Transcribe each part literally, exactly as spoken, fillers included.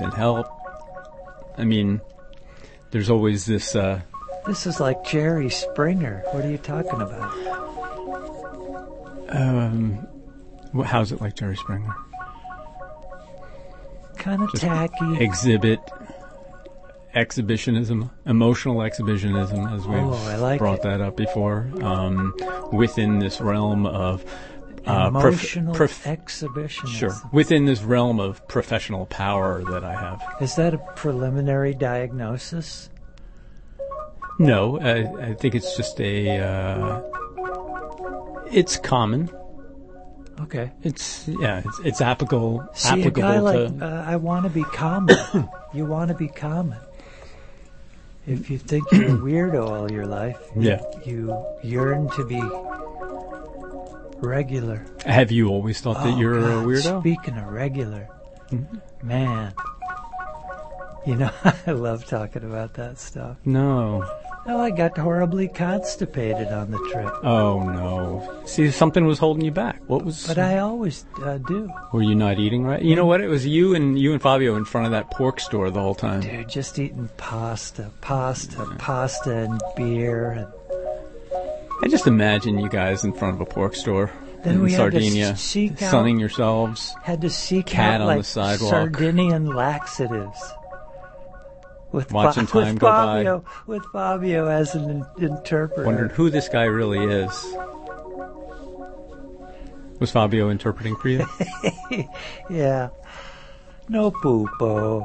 and help. I mean, there's always this... Uh, this is like Jerry Springer. What are you talking about? Um, how's it like Jerry Springer? Kind of Just tacky. Exhibit... Exhibitionism, emotional exhibition,ism as we've oh, I like brought it. that up before, um, within this realm of uh, emotional prof- prof- exhibitionism. Sure, within this realm of professional power that I have. Is that a preliminary diagnosis? No, I, I think it's just a. Uh, it's common. Okay. It's yeah. It's, it's applicable. See, applicable a guy to. like uh, I want to be common. You want to be common. If you think you're a weirdo all your life, yeah. you yearn to be regular. Have you always thought oh, that you're God, a weirdo? Speaking of regular, mm-hmm. man, you know, I love talking about that stuff. No. Oh, I got horribly constipated on the trip. Oh, no. See, something was holding you back. What was... But I always uh, do. Were you not eating right? You know what? It was you and you and Fabio in front of that pork store the whole time. Dude, just eating pasta, pasta, yeah. pasta and beer. And I just imagine you guys in front of a pork store then in we Sardinia, had to seek sunning out, yourselves. Had to seek cat out on like the sidewalk. Sardinian laxatives. With Watching Fa- time with go Fabio, by. With Fabio as an in- interpreter. Wondered who this guy really is. Was Fabio interpreting for you? Yeah. No poopo.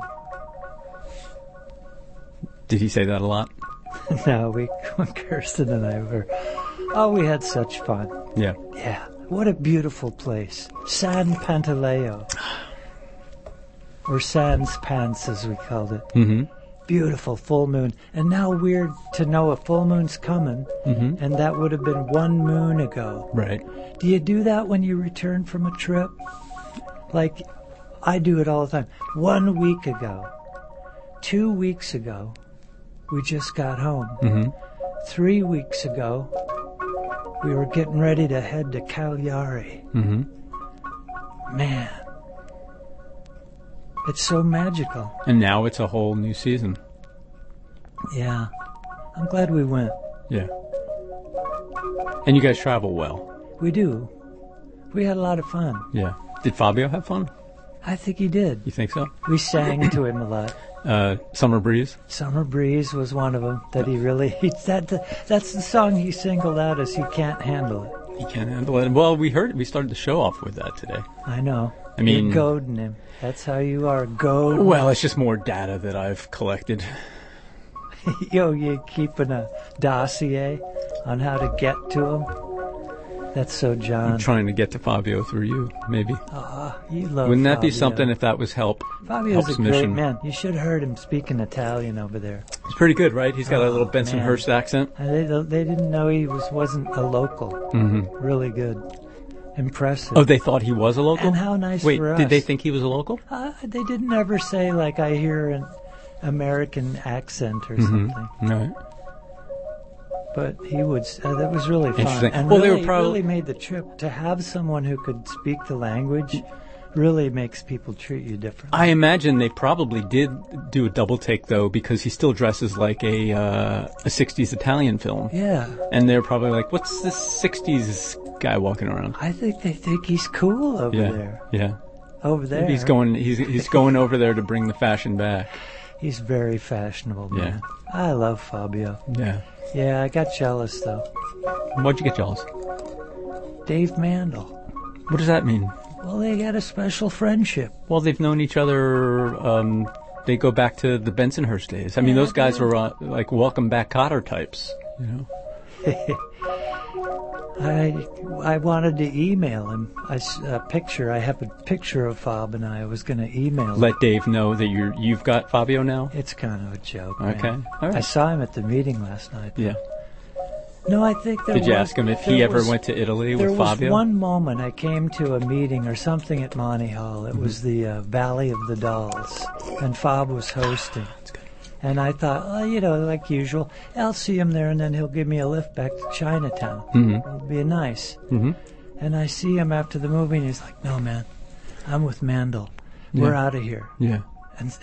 Did he say that a lot? No, we, Kirsten and I were, oh, we had such fun. Yeah. Yeah. What a beautiful place. San Pantaleo. Or Sans Pants, as we called it. Mm-hmm. Beautiful full moon. And now weird to know a full moon's coming, mm-hmm. and that would have been one moon ago. Right. Do you do that when you return from a trip? Like, I do it all the time. One week ago, two weeks ago, we just got home. Mm-hmm. Three weeks ago, we were getting ready to head to Cagliari. Mm-hmm. Man. It's so magical. And now it's a whole new season. Yeah. I'm glad we went. Yeah. And you guys travel well. We do. We had a lot of fun. Yeah. Did Fabio have fun? I think he did. You think so? We sang to him a lot. Uh, Summer Breeze? Summer Breeze was one of them that he really... He, that, that's the song he singled out as He Can't Handle It. He can't handle it. Well, we heard we started the show off with that today. I know. I mean... You're goading him. That's how you are, goad. Well, it's just more data that I've collected. Yo, you keeping a dossier on how to get to him? That's so John. I'm trying to get to Fabio through you, maybe. Ah, oh, you love Wouldn't that Fabio. be something if that was help? Fabio's helps a great mission. man. You should have heard him speaking Italian over there. He's pretty good, right? He's got oh, a little Bensonhurst man. accent. And they, they didn't know he was, wasn't a local. Mm-hmm. Really good. Impressive. Oh, they thought he was a local? And how nice Wait, for us. did they think he was a local? Uh, they didn't ever say, like, I hear an American accent or mm-hmm. something. Right. But he would, uh, that was really fun. Interesting. And well, really, they were probably really made the trip. To have someone who could speak the language really makes people treat you differently. I imagine they probably did do a double take, though, because he still dresses like a uh, a sixties Italian film. Yeah. And they're probably like, what's this sixties guy walking around? I think they think he's cool over yeah. there. Yeah. Over there. Maybe he's going, he's, he's going over there to bring the fashion back. He's very fashionable, man. Yeah. I love Fabio. Yeah. Yeah, I got jealous, though. Why'd you get jealous? Dave Mandel. What does that mean? Well, they had a special friendship. Well, they've known each other, um, they go back to the Bensonhurst days. I mean, yeah, those guys were uh, like welcome back Cotter types, you know? I I wanted to email him I, a picture. I have a picture of Fab and I. I was going to email him. Let Dave know that you're, you've got Fabio now? It's kind of a joke, Okay. man. All right. I saw him at the meeting last night. Yeah. No, I think there Did was... you ask him if he ever was, went to Italy there with was Fabio? one moment I came to a meeting or something at Monty Hall. It mm-hmm. was the uh, Valley of the Dolls, and Fab was hosting. That's good. And I thought, oh, you know, like usual, I'll see him there, and then he'll give me a lift back to Chinatown. Mm-hmm. It'll be nice. Mm-hmm. And I see him after the movie, and he's like, no, man, I'm with Mandel. We're yeah. out of here. Yeah.